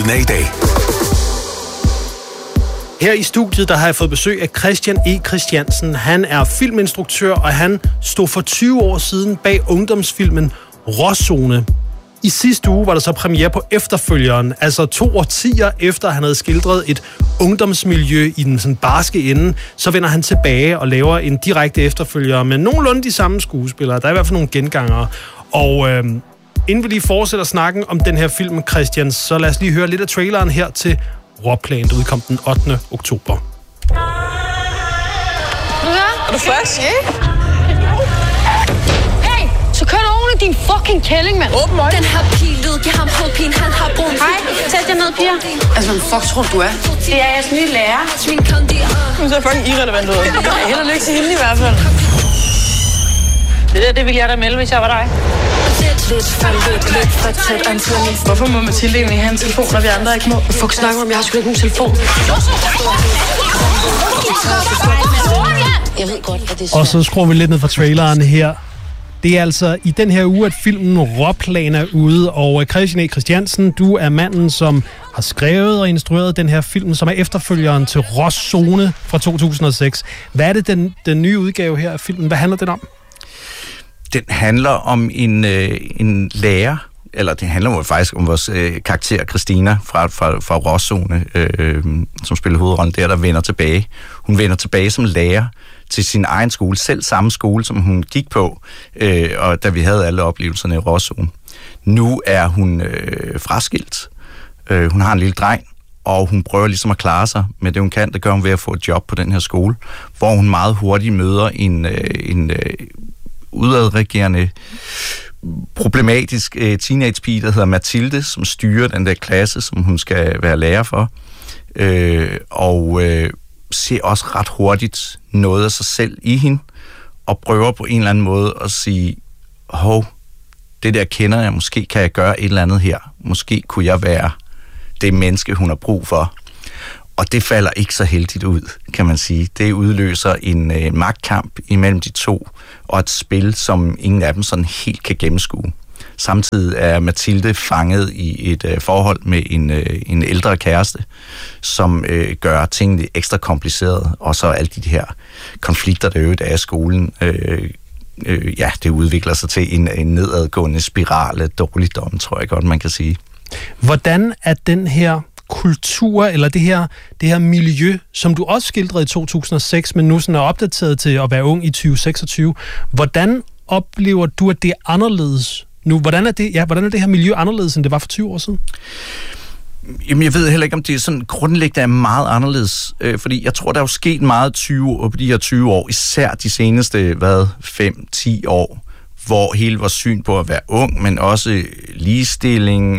Lyden af i dag. Her i studiet, der har jeg fået besøg af Christian E. Christiansen. Han er filminstruktør, og han stod for 20 år siden bag ungdomsfilmen Råzone. I sidste uge var der så premiere på efterfølgeren, altså 2 årtier efter han havde skildret et ungdomsmiljø i den sådan barske ende, så vender han tilbage og laver en direkte efterfølger med nogenlunde de samme skuespillere. Der er i hvert fald nogle gengangere. Og inden vi lige fortsætter snakken om den her film, Christian, så lad os lige høre lidt af traileren her til Råplan, der udkom den 8. oktober. Er du frisk? Hey, så kør du oven i din fucking kælling, mand. Åben øjne. Den her pil, giv ham hovedpine, han har brun. Hej, sæt jer ned, piger. Altså, hvad fuck tror du er? Det er jeres nye lærer. Hun ser fucking irrelevant ud. Jeg hælder ikke til hende i hvert fald. Det ville jeg da melde, hvis jeg var dig. Hvorfor må Mathilde egentlig have en telefon, når vi andre ikke må? Fuck snakker om, jeg har sgu ikke nogen telefon. Jeg ved godt, at det er. Og så skruer vi lidt ned fra traileren her. Det er altså i den her uge, at filmen Råplan er ude, og Christian E. Christiansen, du er manden, som har skrevet og instrueret den her film, som er efterfølgeren til Råzone fra 2006. Hvad er det, den nye udgave her af filmen? Hvad handler den om? Den handler om en lærer, eller det handler jo faktisk om vores karakter Christina fra Råzone, som spiller hovedrollen der vender tilbage. Hun vender tilbage som lærer til sin egen skole, selv samme skole, som hun gik på, og da vi havde alle oplevelserne i Råzone. Nu er hun fraskilt. Hun har en lille dreng, og hun prøver ligesom at klare sig med det, hun kan. Det gør hun ved at få et job på den her skole, hvor hun meget hurtigt møder en udadreagerende, problematisk teenagepige, der hedder Mathilde, som styrer den der klasse, som hun skal være lærer for. Og ser også ret hurtigt noget af sig selv i hende, og prøver på en eller anden måde at sige, det der kender jeg, måske kan jeg gøre et eller andet her. Måske kunne jeg være det menneske, hun har brug for. Og det falder ikke så heldigt ud, kan man sige. Det udløser en magtkamp imellem de to, og et spil, som ingen af dem sådan helt kan gennemskue. Samtidig er Mathilde fanget i et forhold med en ældre kæreste, som gør tingene ekstra komplicerede, og så alle de her konflikter, der øvrigt er i skolen, det udvikler sig til en nedadgående spiral af dårligdom, tror jeg godt, man kan sige. Hvordan er den her kultur, eller det her miljø, som du også skildrede i 2006, men nu sådan er opdateret til at være ung i 2026. Hvordan oplever du, at det er anderledes nu? Hvordan er det her miljø anderledes, end det var for 20 år siden? Jamen, jeg ved heller ikke, om det er sådan grundlæggende er meget anderledes, fordi jeg tror, der er jo sket meget på de her 20 år, især de seneste, 5-10 år, hvor hele vores syn på at være ung, men også ligestilling,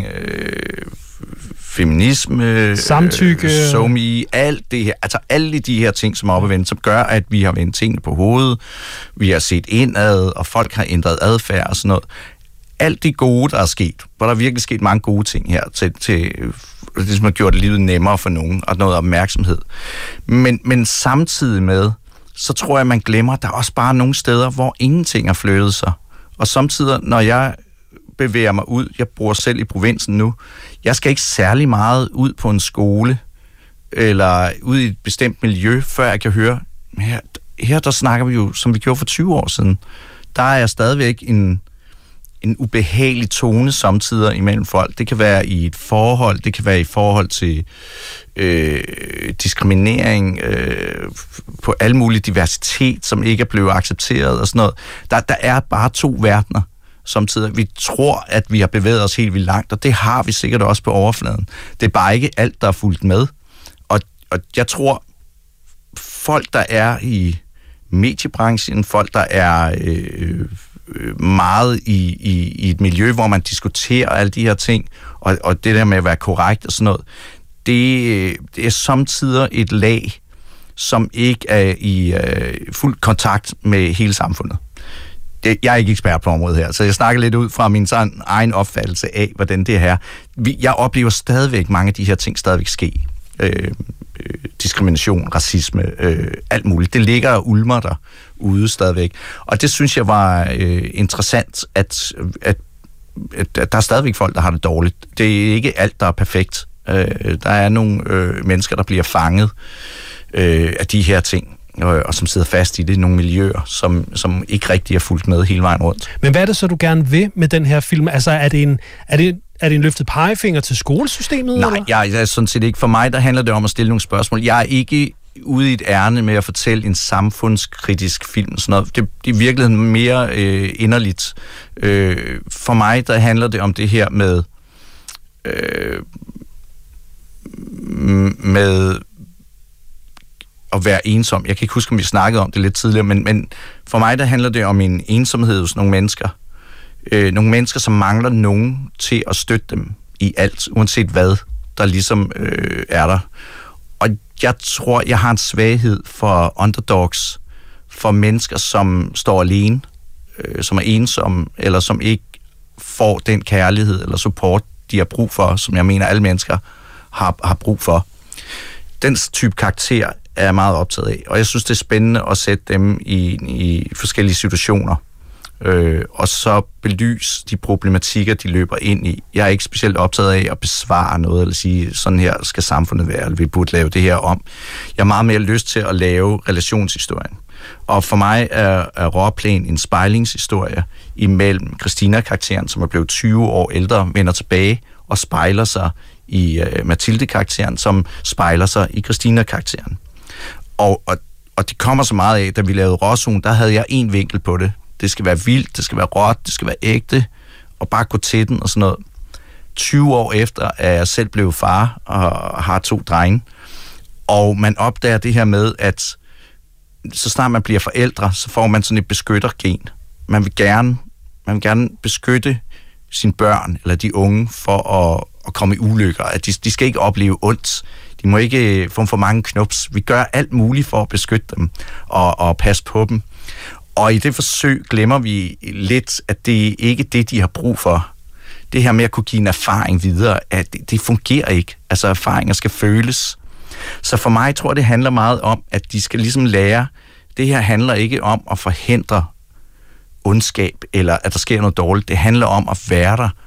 feminisme, samtykke, somi, alt det her, altså alle de her ting, som er oppe at vende, som gør, at vi har vendt tingene på hovedet, vi har set indad, og folk har ændret adfærd og sådan noget. Alt det gode, der er sket, hvor der er virkelig sket mange gode ting her, til det som har gjort livet nemmere for nogen, og noget opmærksomhed. Men samtidig med, så tror jeg, man glemmer, at der er også bare nogle steder, hvor ingenting har flyttet sig. Og samtidig, når jeg bevæger mig ud, jeg bor selv i provinsen nu, jeg skal ikke særlig meget ud på en skole, eller ud i et bestemt miljø, før jeg kan høre, her der snakker vi jo, som vi gjorde for 20 år siden, der er stadigvæk en ubehagelig tone samtidig imellem folk. Det kan være i et forhold, det kan være i forhold til diskriminering, på al mulig diversitet, som ikke er blevet accepteret og sådan noget. Der er bare to verdener samtidig. Vi tror, at vi har bevæget os helt vildt langt, og det har vi sikkert også på overfladen. Det er bare ikke alt, der er fulgt med. Og jeg tror, folk, der er i mediebranchen, folk, der er meget i et miljø, hvor man diskuterer alle de her ting, og det der med at være korrekt og sådan noget, det er samtidig et lag, som ikke er i fuld kontakt med hele samfundet. Jeg er ikke ekspert på området her, så jeg snakker lidt ud fra min sådan egen opfattelse af, hvordan det er her. Jeg oplever stadigvæk mange af de her ting stadigvæk ske. Diskrimination, racisme, alt muligt. Det ligger og ulmer der ude stadigvæk. Og det synes jeg var interessant, at der er stadigvæk folk, der har det dårligt. Det er ikke alt, der er perfekt. Der er nogle mennesker, der bliver fanget af de her ting, og som sidder fast i det, nogle miljøer, som ikke rigtig er fulgt med hele vejen rundt. Men hvad er det så, du gerne vil med den her film? Altså, er det en løftet pegefinger til skolesystemet? Nej, eller? jeg er sådan set ikke. For mig, der handler det om at stille nogle spørgsmål. Jeg er ikke ude i et ærne med at fortælle en samfundskritisk film. Sådan noget. Det er i virkeligheden mere inderligt. For mig, der handler det om det her med at være ensom. Jeg kan ikke huske, om vi snakkede om det lidt tidligere, men for mig, der handler det om en ensomhed hos nogle mennesker. Nogle mennesker, som mangler nogen til at støtte dem i alt, uanset hvad der ligesom er der. Og jeg tror, jeg har en svaghed for underdogs, for mennesker, som står alene, som er ensomme, eller som ikke får den kærlighed eller support, de har brug for, som jeg mener, alle mennesker har brug for. Den type karakter er jeg meget optaget af, og jeg synes, det er spændende at sætte dem i forskellige situationer, og så belyse de problematikker, de løber ind i. Jeg er ikke specielt optaget af at besvare noget, eller sige, sådan her skal samfundet være, eller vi burde lave det her om. Jeg har meget mere lyst til at lave relationshistorien. Og for mig er Råplan en spejlingshistorie imellem Christina-karakteren, som er blevet 20 år ældre, vender tilbage og spejler sig i Mathilde-karakteren, som spejler sig i Christina-karakteren. Og det kommer så meget af, da vi lavede Råzone, der havde jeg en vinkel på det. Det skal være vildt, det skal være råt, det skal være ægte, og bare gå til den og sådan noget. 20 år efter er jeg selv blevet far og har 2 drenge, og man opdager det her med, at så snart man bliver forældre, så får man sådan et beskyttergen. Man vil gerne beskytte sine børn eller de unge for at komme i ulykker. At de skal ikke opleve ondt. De må ikke få for mange knups. Vi gør alt muligt for at beskytte dem og passe på dem. Og i det forsøg glemmer vi lidt, at det ikke er det, de har brug for. Det her med at kunne give en erfaring videre, at det fungerer ikke. Altså erfaringer skal føles. Så for mig tror jeg, det handler meget om, at de skal ligesom lære, det her handler ikke om at forhindre ondskab, eller at der sker noget dårligt. Det handler om at være der